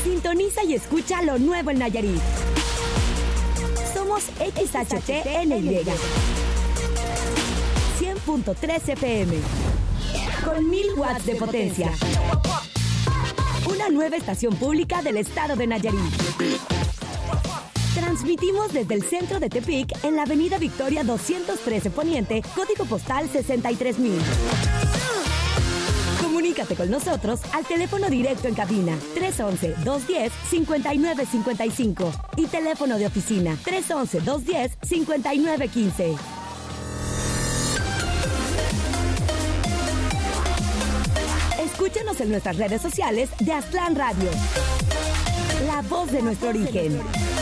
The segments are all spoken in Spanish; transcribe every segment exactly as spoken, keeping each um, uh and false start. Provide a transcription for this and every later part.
Sintoniza y escucha lo nuevo en Nayarit. Somos X H T N Y cien punto tres F M con mil watts de potencia. Una nueva estación pública del estado de Nayarit. Transmitimos desde el centro de Tepic en la avenida Victoria doscientos trece Poniente, código postal sesenta y tres mil. Comunícate con nosotros al teléfono directo en cabina tres once, dos diez, cincuenta y nueve cincuenta y cinco y teléfono de oficina tres once, dos diez, cincuenta y nueve quince. Escúchanos en nuestras redes sociales de Aztlán Radio. La voz de nuestro origen.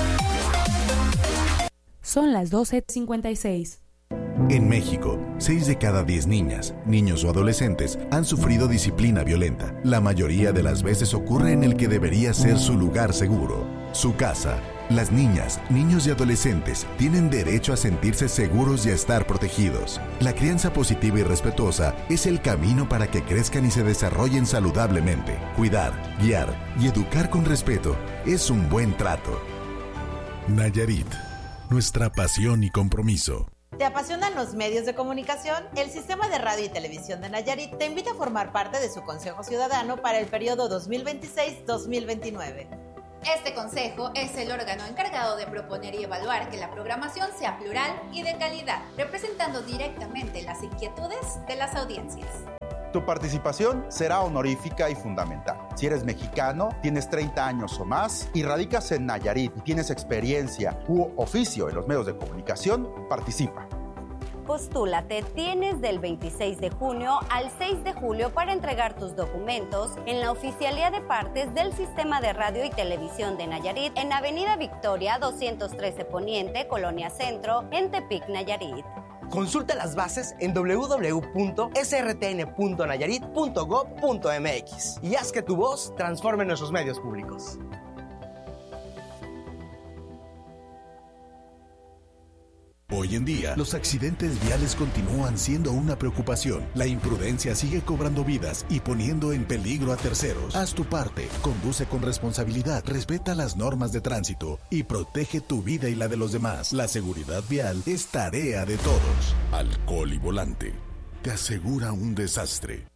Son las doce cincuenta y seis. En México, seis de cada diez niñas, niños o adolescentes han sufrido disciplina violenta. La mayoría de las veces ocurre en el que debería ser su lugar seguro, su casa. Las niñas, niños y adolescentes tienen derecho a sentirse seguros y a estar protegidos. La crianza positiva y respetuosa es el camino para que crezcan y se desarrollen saludablemente. Cuidar, guiar y educar con respeto es un buen trato. Nayarit, nuestra pasión y compromiso. ¿Te apasionan los medios de comunicación? El Sistema de Radio y Televisión de Nayarit te invita a formar parte de su Consejo Ciudadano para el periodo dos mil veintiséis a dos mil veintinueve. Este consejo es el órgano encargado de proponer y evaluar que la programación sea plural y de calidad, representando directamente las inquietudes de las audiencias. Tu participación será honorífica y fundamental. Si eres mexicano, tienes treinta años o más y radicas en Nayarit y tienes experiencia u oficio en los medios de comunicación, participa. Postúlate, tienes del veintiséis de junio al seis de julio para entregar tus documentos en la Oficialía de Partes del Sistema de Radio y Televisión de Nayarit en Avenida Victoria doscientos trece Poniente, Colonia Centro, en Tepic, Nayarit. Consulta las bases en doble u doble u doble u punto s r t n punto nayarit punto gob punto m x y haz que tu voz transforme nuestros medios públicos. Hoy en día, los accidentes viales continúan siendo una preocupación. La imprudencia sigue cobrando vidas y poniendo en peligro a terceros. Haz tu parte, conduce con responsabilidad, respeta las normas de tránsito y protege tu vida y la de los demás. La seguridad vial es tarea de todos. Alcohol y volante te asegura un desastre.